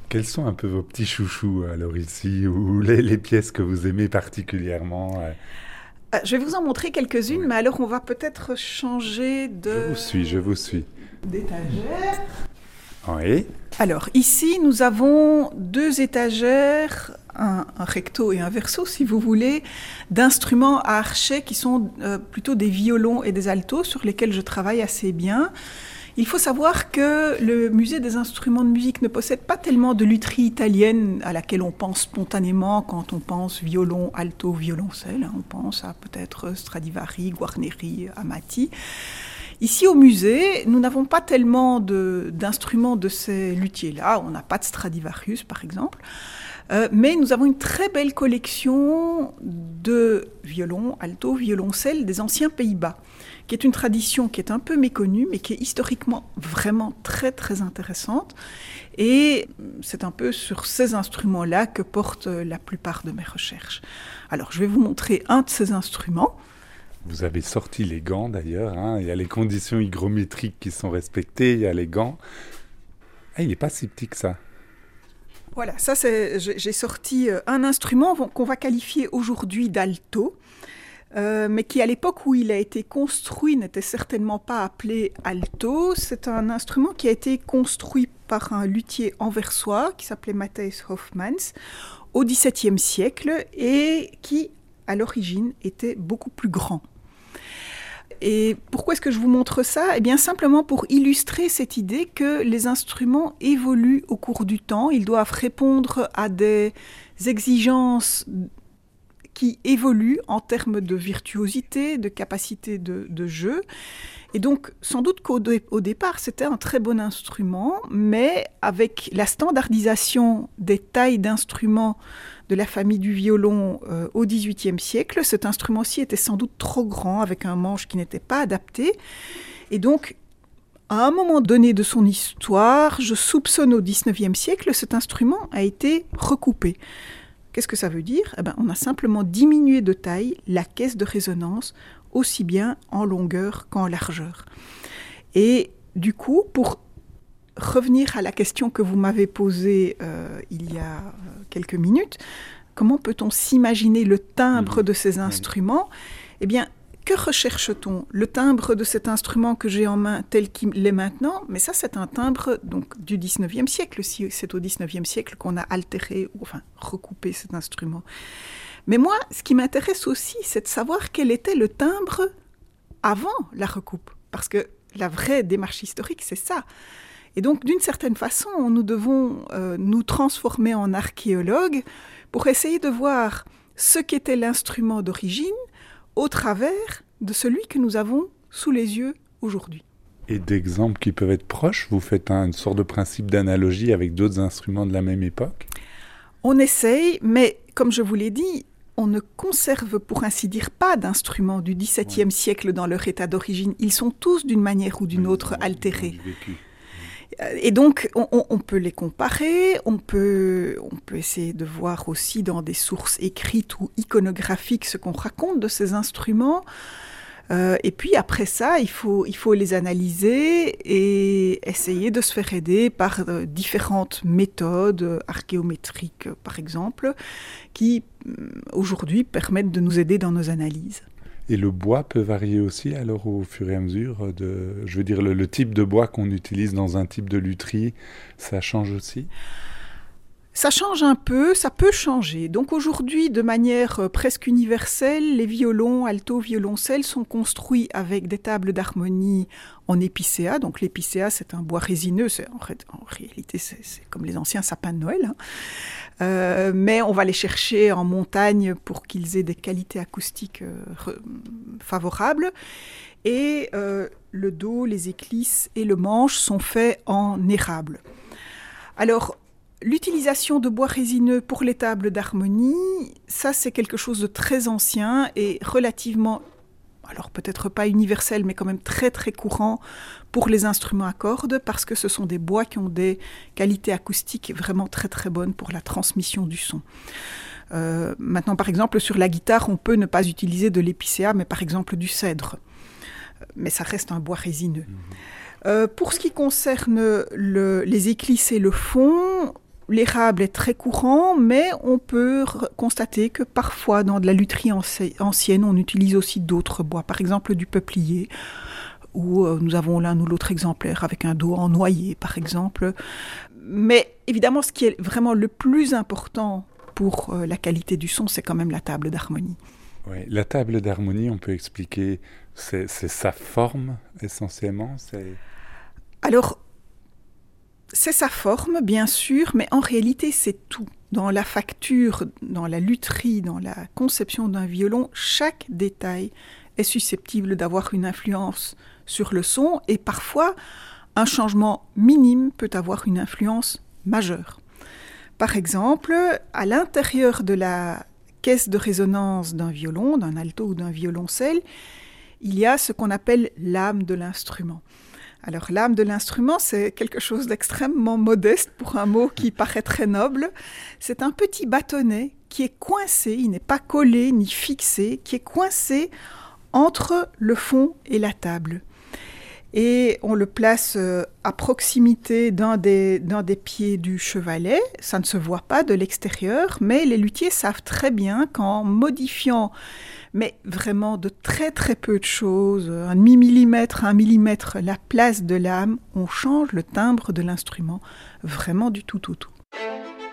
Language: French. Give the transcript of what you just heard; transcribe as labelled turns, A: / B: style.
A: Quels sont un peu vos petits chouchous alors ici, ou les pièces que vous aimez particulièrement
B: Je vais vous en montrer quelques-unes,
A: Oui.
B: mais alors on va peut-être changer
A: Je vous suis.
B: d'étagère.
A: Oui.
B: Alors ici, nous avons deux étagères, un recto et un verso, si vous voulez, d'instruments à archet qui sont plutôt des violons et des altos sur lesquels je travaille assez bien. Il faut savoir que le musée des instruments de musique ne possède pas tellement de lutherie italienne à laquelle on pense spontanément quand on pense violon, alto, violoncelle. On pense à peut-être Stradivari, Guarneri, Amati. Ici au musée, nous n'avons pas tellement d'instruments de ces luthiers-là. On n'a pas de Stradivarius par exemple. Mais nous avons une très belle collection de violons, alto, violoncelles des anciens Pays-Bas, qui est une tradition qui est un peu méconnue, mais qui est historiquement vraiment très très intéressante. Et c'est un peu sur ces instruments-là que portent la plupart de mes recherches. Alors je vais vous montrer un de ces instruments.
A: Vous avez sorti les gants d'ailleurs, hein. Il y a les conditions hygrométriques qui sont respectées, il y a les gants. Ah, il n'est pas si petit que ça.
B: Voilà, ça j'ai sorti un instrument qu'on va qualifier aujourd'hui d'alto, mais qui à l'époque où il a été construit n'était certainement pas appelé alto. C'est un instrument qui a été construit par un luthier anversois qui s'appelait Matthäus Hofmanns au XVIIe siècle et qui à l'origine était beaucoup plus grand. Et pourquoi est-ce que je vous montre ça ? Eh bien, simplement pour illustrer cette idée que les instruments évoluent au cours du temps. Ils doivent répondre à des exigences qui évoluent en termes de virtuosité, de capacité de jeu. Et donc, sans doute qu'au départ, c'était un très bon instrument, mais avec la standardisation des tailles d'instruments de la famille du violon au XVIIIe siècle, cet instrument-ci était sans doute trop grand, avec un manche qui n'était pas adapté. Et donc, à un moment donné de son histoire, je soupçonne au XIXe siècle, cet instrument a été recoupé. Qu'est-ce que ça veut dire ? Eh bien, on a simplement diminué de taille la caisse de résonance, aussi bien en longueur qu'en largeur. Et du coup, pour revenir à la question que vous m'avez posée il y a quelques minutes, comment peut-on s'imaginer le timbre de ces instruments ? Eh bien, que recherche-t-on ? Le timbre de cet instrument que j'ai en main tel qu'il est maintenant, mais ça c'est un timbre donc, du XIXe siècle, si c'est au XIXe siècle qu'on a altéré, ou enfin recoupé cet instrument. Mais moi, ce qui m'intéresse aussi, c'est de savoir quel était le timbre avant la recoupe. Parce que la vraie démarche historique, c'est ça. Et donc, d'une certaine façon, nous devons nous transformer en archéologues pour essayer de voir ce qu'était l'instrument d'origine au travers de celui que nous avons sous les yeux aujourd'hui.
A: Et d'exemples qui peuvent être proches, vous faites une sorte de principe d'analogie avec d'autres instruments de la même époque ?
B: On essaye, mais comme je vous l'ai dit, on ne conserve, pour ainsi dire, pas d'instruments du XVIIe siècle dans leur état d'origine. Ils sont tous, d'une manière ou d'une autre, altérés. Et donc, on peut les comparer, on peut essayer de voir aussi dans des sources écrites ou iconographiques ce qu'on raconte de ces instruments. Et puis après ça, il faut les analyser et essayer de se faire aider par différentes méthodes archéométriques, par exemple, qui aujourd'hui permettent de nous aider dans nos analyses.
A: Et le bois peut varier aussi alors au fur et à mesure je veux dire, le type de bois qu'on utilise dans un type de lutherie, ça change aussi ?
B: Ça change un peu, ça peut changer. Donc aujourd'hui, de manière presque universelle, les violons, alto, violoncelles sont construits avec des tables d'harmonie en épicéa. Donc l'épicéa, c'est un bois résineux. En réalité, c'est comme les anciens sapins de Noël. Mais on va les chercher en montagne pour qu'ils aient des qualités acoustiques favorables. Et le dos, les éclisses et le manche sont faits en érable. Alors, l'utilisation de bois résineux pour les tables d'harmonie, ça c'est quelque chose de très ancien et relativement, alors peut-être pas universel, mais quand même très très courant pour les instruments à cordes, parce que ce sont des bois qui ont des qualités acoustiques vraiment très très bonnes pour la transmission du son. Maintenant par exemple sur la guitare, on peut ne pas utiliser de l'épicéa, mais par exemple du cèdre. Mais ça reste un bois résineux. Pour ce qui concerne les éclisses et le fond, l'érable est très courant, mais on peut constater que parfois dans de la lutherie ancienne, on utilise aussi d'autres bois, par exemple du peuplier, où nous avons l'un ou l'autre exemplaire avec un dos en noyer, par exemple. Mais évidemment, ce qui est vraiment le plus important pour la qualité du son, c'est quand même la table d'harmonie.
A: Oui, la table d'harmonie, on peut expliquer, c'est sa forme essentiellement.
B: Alors, c'est sa forme, bien sûr, mais en réalité, c'est tout. Dans la facture, dans la lutherie, dans la conception d'un violon, chaque détail est susceptible d'avoir une influence sur le son et parfois, un changement minime peut avoir une influence majeure. Par exemple, à l'intérieur de la caisse de résonance d'un violon, d'un alto ou d'un violoncelle, il y a ce qu'on appelle l'âme de l'instrument. Alors l'âme de l'instrument, c'est quelque chose d'extrêmement modeste pour un mot qui paraît très noble. C'est un petit bâtonnet qui est coincé, il n'est pas collé ni fixé, qui est coincé entre le fond et la table. Et on le place à proximité d'un des pieds du chevalet. Ça ne se voit pas de l'extérieur, mais les luthiers savent très bien qu'en modifiant, mais vraiment de très très peu de choses, un demi-millimètre, 1 millimètre, la place de l'âme, on change le timbre de l'instrument, vraiment du tout au tout.